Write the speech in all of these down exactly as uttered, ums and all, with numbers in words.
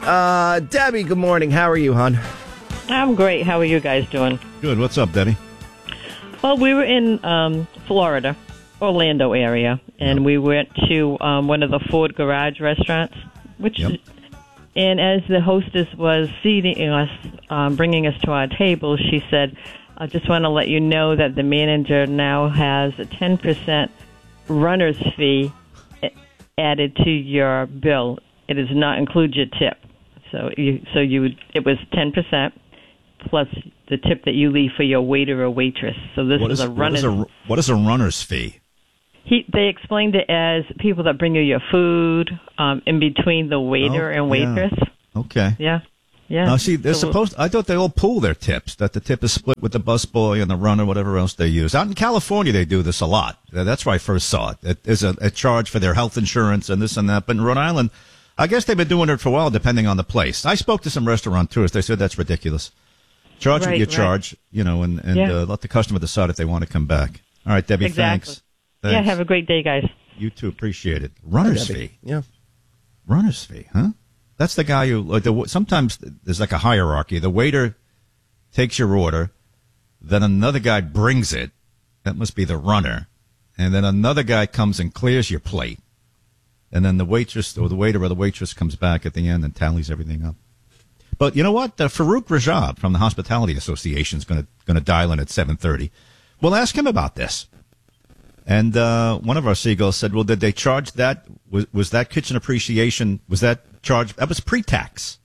Uh, Debbie, good morning. How are you, hon? I'm great. How are you guys doing? Good. What's up, Debbie? Well, we were in um, Florida, Orlando area, and Yep. we went to um, one of the Ford Garage restaurants, which, Yep. and as the hostess was seating us, um, bringing us to our table, she said, I just want to let you know that the manager now has a ten percent runner's fee added to your bill. It does not include your tip. So you, so you, would, it was ten percent plus the tip that you leave for your waiter or waitress. So this What is, is, a what, runner's. is a, what is a runner's fee? He, they explained it as people that bring you your food um, in between the waiter Oh, and waitress. Yeah. Okay. Yeah, yeah. Now, see, they're So- supposed. I thought they all pool their tips. That the tip is split with the busboy and the runner, whatever else they use. Out in California, they do this a lot. That's where I first saw it. It is a, a charge for their health insurance and this and that. But in Rhode Island, I guess they've been doing it for a while, depending on the place. I spoke to some restaurateurs. They said that's ridiculous. Charge what Right, you right. charge, you know, and, and Yeah. uh, let the customer decide if they want to come back. All right, Debbie, Exactly. thanks. Thanks. Yeah, have a great day, guys. You too, appreciate it. Runner's Debbie. fee. Yeah. Runner's fee, huh? That's the guy who, like, the, sometimes there's like a hierarchy. The waiter takes your order, then another guy brings it. That must be the runner. And then another guy comes and clears your plate. And then the waitress or the waiter or the waitress comes back at the end and tallies everything up. But you know what? Uh, Farouk Rajab from the Hospitality Association is going to going to dial in at seven thirty. We'll ask him about this. And uh, one of our seagulls said, well, did they charge that? Was, was that kitchen appreciation, was that charged? That was pre-tax.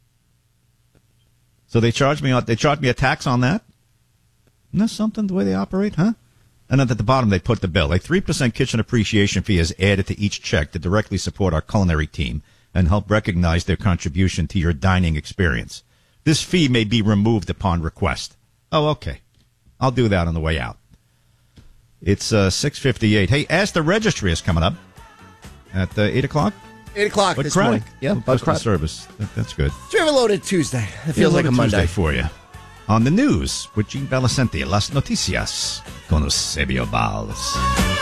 So they charged me, they charged me a tax on that? Isn't that something, the way they operate, huh? And then at the bottom, they put the bill. A three percent kitchen appreciation fee is added to each check to directly support our culinary team and help recognize their contribution to your dining experience. This fee may be removed upon request. Oh, okay. I'll do that on the way out. It's uh, six fifty-eight. Hey, Ask the Registry is coming up at uh, eight o'clock. eight o'clock Bud this Craddock. morning. Yeah, Bud Customer Craddock. service. That, that's good. So we have a loaded Tuesday. It feels like a Loaded Monday. Tuesday for you. On the news with Gene Belicenti. Las Noticias con Eusebio Valls.